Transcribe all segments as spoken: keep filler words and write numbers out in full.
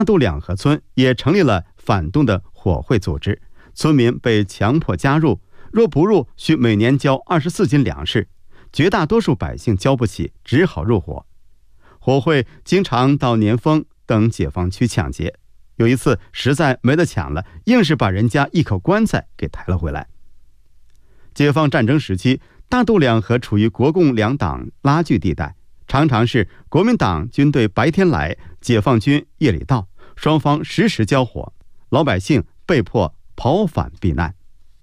大渡两河村也成立了反动的火会组织，村民被强迫加入，若不入，需每年交二十四斤粮食。绝大多数百姓交不起，只好入伙。火会经常到年丰等解放区抢劫，有一次实在没得抢了，硬是把人家一口棺材给抬了回来。解放战争时期，大渡两河处于国共两党拉锯地带，常常是国民党军队白天来，解放军夜里到，双方时时交火，老百姓被迫跑返避难。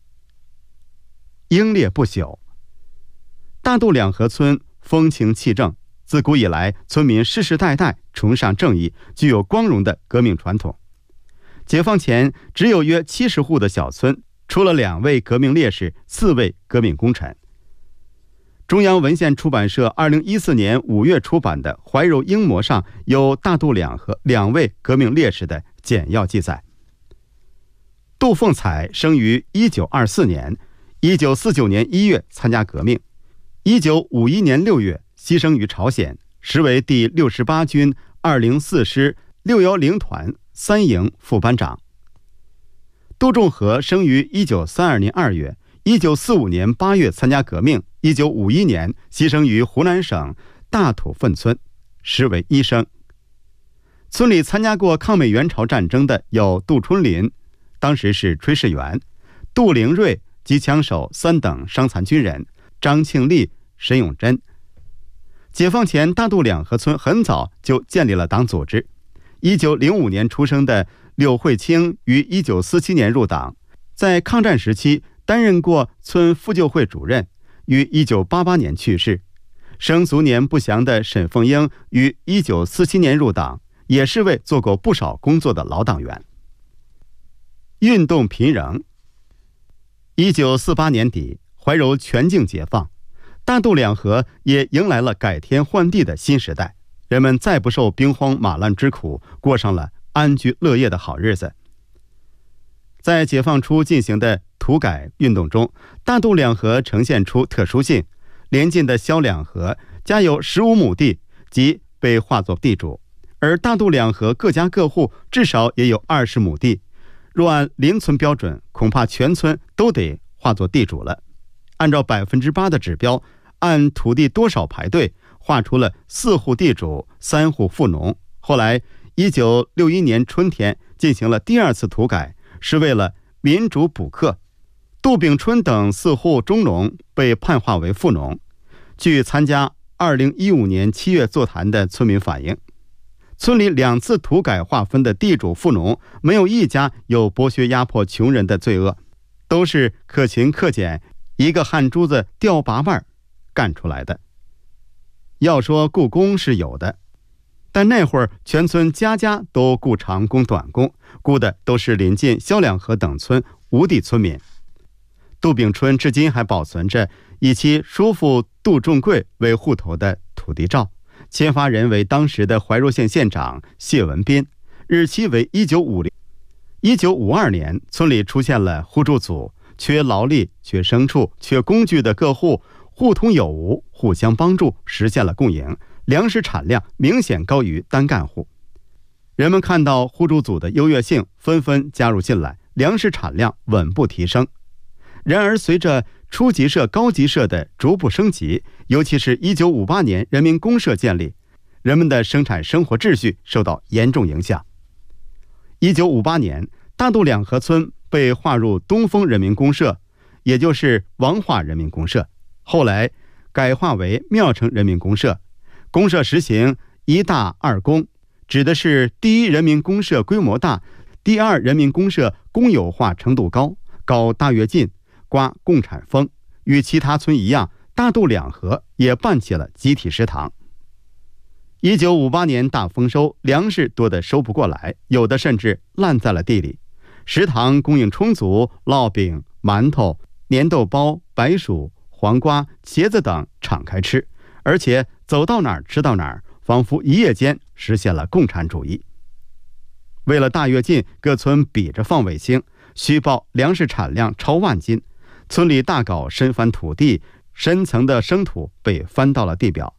英烈不朽。大渡两河村风情气正，自古以来村民世世代代崇尚正义，具有光荣的革命传统。解放前只有约七十户的小村，出了两位革命烈士，四位革命功臣。中央文献出版社二零一四年五月出版的《怀柔英模》上有大渡两河两位革命烈士的简要记载。杜凤彩生于一九二四年，一九四九年一月参加革命，一九五一年六月牺牲于朝鲜，时为第六十八军二零四师六一零团三营副班长。杜仲和生于一九三二年二月，一九四五年八月参加革命，一九五一年牺牲于湖南省大土粪村，时为医生。村里参加过抗美援朝战争的有杜春林，当时是炊事员；杜灵瑞及枪手三等伤残军人；张庆利、沈永贞。解放前，大渡两河村很早就建立了党组织。一九零五年出生的柳慧清于一九四七年入党，在抗战时期担任过村妇救会主任，于一九八八年去世。生卒年不详的沈凤英于一九四七年入党，也是位做过不少工作的老党员。运动频仍。一九四八年底，怀柔全境解放，大渡两河也迎来了改天换地的新时代，人们再不受兵荒马乱之苦，过上了安居乐业的好日子。在解放初进行的土改运动中，大渡两河呈现出特殊性，邻近的萧两河家有十五亩地，即被划作地主，而大渡两河各家各户至少也有二十亩地，若按邻村标准，恐怕全村都得划作地主了。按照百分之八的指标，按土地多少排队，划出了四户地主，三户富农。后来一九六一年春天进行了第二次土改，是为了民主补课。杜炳春等四户中农被判划为富农。据参加二零一五年七月座谈的村民反映，村里两次土改划分的地主富农，没有一家有剥削压迫穷人的罪恶，都是克勤克俭，一个汗珠子掉八瓣干出来的。要说雇工是有的，但那会儿全村家家都雇长工短工，雇的都是临近萧两河等村无地村民。杜炳春至今还保存着以其叔父杜仲贵为户头的土地照，签发人为当时的怀柔县县长谢文斌，日期为一九五零。一九五二年，村里出现了互助组，缺劳力、缺牲畜、缺工具的各户互通有无，互相帮助，实现了共赢，粮食产量明显高于单干户。人们看到互助组的优越性，纷纷加入进来，粮食产量稳步提升。然而随着初级社、高级社的逐步升级，尤其是一九五八年人民公社建立，人们的生产生活秩序受到严重影响。一九五八年，大渡两河村被划入东风人民公社，也就是王化人民公社，后来改划为庙城人民公社。公社实行一大二公，指的是第一人民公社规模大，第二人民公社公有化程度高，搞大跃进，刮共产风。与其他村一样，大渡两河也办起了集体食堂。一九五八年大丰收，粮食多得收不过来，有的甚至烂在了地里。食堂供应充足，烙饼、馒头、粘豆包、白薯、黄瓜、茄子等敞开吃，而且走到哪儿吃到哪儿，仿佛一夜间实现了共产主义。为了大跃进，各村比着放卫星，虚报粮食产量超万斤，村里大搞深翻土地，深层的生土被翻到了地表，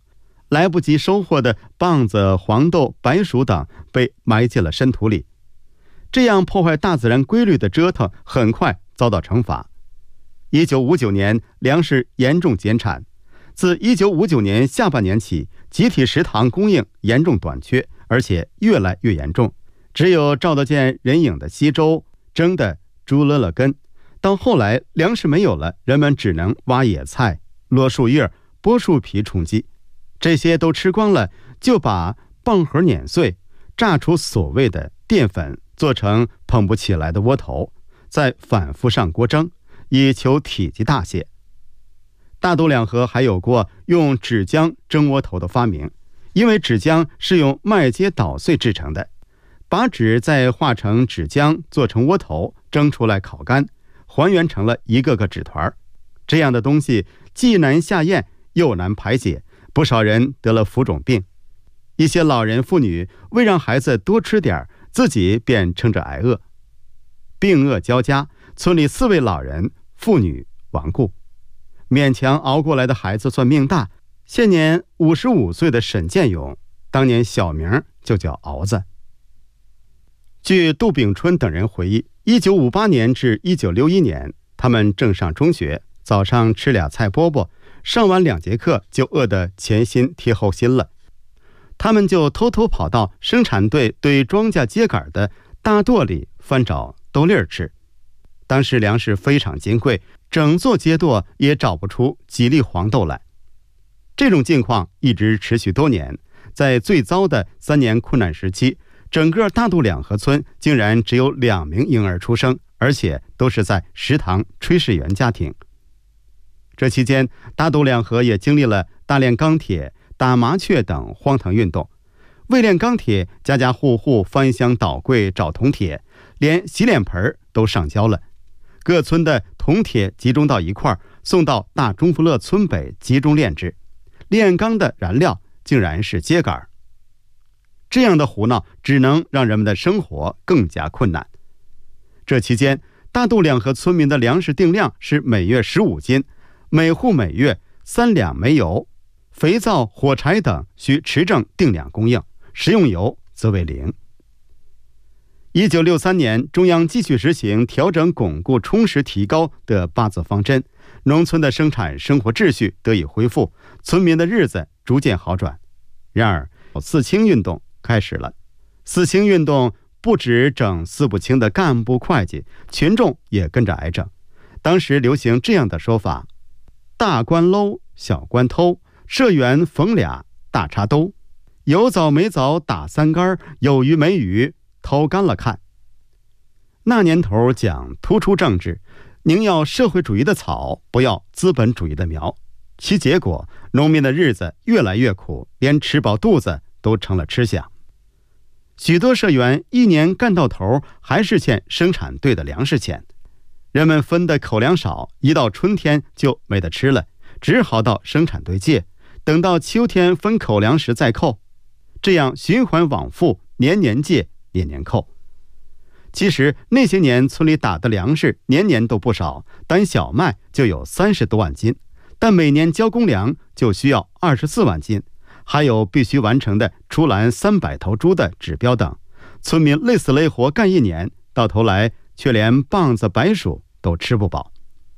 来不及收获的棒子、黄豆、白薯等被埋进了深土里。这样破坏大自然规律的折腾很快遭到惩罚。一九五九年，粮食严重减产。自一九五九年下半年起，集体食堂供应严重短缺，而且越来越严重。只有照得见人影的稀粥，蒸的猪勒勒根。到后来粮食没有了，人们只能挖野菜、落树叶、剥树皮充饥。这些都吃光了，就把棒核碾碎，榨出所谓的淀粉，做成捧不起来的窝头，再反复上锅蒸，以求体积大些。大度两河还有过用纸浆蒸窝头的发明，因为纸浆是用麦秸捣碎制成的，把纸再化成纸浆做成窝头，蒸出来烤干，还原成了一个个纸团。这样的东西既难下咽又难排解，不少人得了浮肿病。一些老人妇女为让孩子多吃点，自己便撑着挨饿。病恶交加，村里四位老人妇女亡故。勉强熬过来的孩子算命大，现年五十五岁的沈建勇，当年小名就叫敖子。据杜炳春等人回忆，一九五八年至一九六一年，他们正上中学，早上吃俩菜饽饽，上完两节课就饿得前心贴后心了。他们就偷偷跑到生产队对庄稼秸秆的大垛里翻找豆粒儿吃。当时粮食非常金贵，整座秸垛也找不出几粒黄豆来。这种境况一直持续多年，在最糟的三年困难时期，整个大渡两河村竟然只有两名婴儿出生，而且都是在食堂炊事员家庭。这期间，大渡两河也经历了大炼钢铁、打麻雀等荒唐运动。为炼钢铁，家家户户翻箱倒柜找铜铁，连洗脸盆都上交了。各村的铜铁集中到一块儿，送到大中福乐村北集中炼制。炼钢的燃料竟然是秸秆。这样的胡闹只能让人们的生活更加困难。这期间，大渡两河村民的粮食定量是每月十五斤，每户每月三两煤油，肥皂、火柴等需持证定量供应，食用油则为零。一九六三年，中央继续实行调整、巩固、充实、提高的八字方针，农村的生产生活秩序得以恢复，村民的日子逐渐好转。然而，四清运动开始了。四清运动不只整四不清的干部会计，群众也跟着挨整。当时流行这样的说法：大官搂，小官偷，社员缝俩大插兜，有枣没枣打三竿，有鱼没鱼偷干了看。那年头讲突出政治，宁要社会主义的草，不要资本主义的苗。其结果，农民的日子越来越苦，连吃饱肚子都成了吃相。许多社员一年干到头，还是欠生产队的粮食钱。人们分的口粮少，一到春天就没得吃了，只好到生产队借，等到秋天分口粮时再扣，这样循环往复，年年借，年年扣。其实那些年村里打的粮食年年都不少，单小麦就有三十多万斤，但每年交公粮就需要二十四万斤，还有必须完成的出栏三百头猪的指标等。村民累死累活干一年，到头来却连棒子白薯都吃不饱。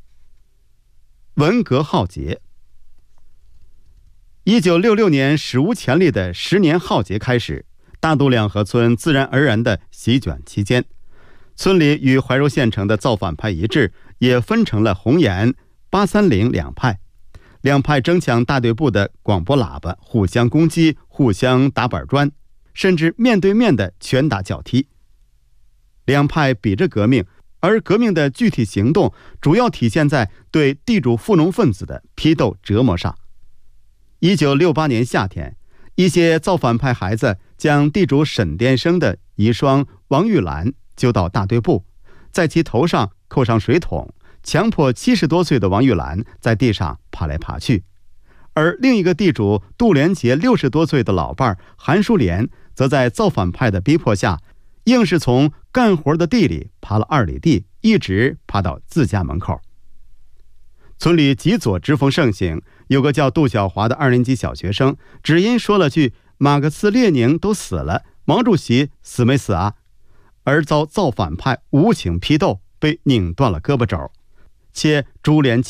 文革浩劫。一九六六年史无前例的十年浩劫开始，大渡两河村自然而然地席卷其间。村里与怀柔县城的造反派一致，也分成了红岩、八三零两派。两派争抢大队部的广播喇叭，互相攻击，互相打板砖，甚至面对面的拳打脚踢。两派比着革命，而革命的具体行动主要体现在对地主富农分子的批斗折磨上。一九六八年夏天，一些造反派孩子将地主沈殿生的遗孀王玉兰揪到大队部，在其头上扣上水桶，强迫七十多岁的王玉兰在地上爬来爬去。而另一个地主杜连杰六十多岁的老伴韩淑莲，则在造反派的逼迫下，硬是从干活的地里爬了二里地，一直爬到自家门口。村里极左之风盛行， 有个叫杜小华的二年级小学生，只因说了句马克思列宁都死了，毛主席死没死啊，而遭造反派无情批斗，被拧断了胳膊肘，且株连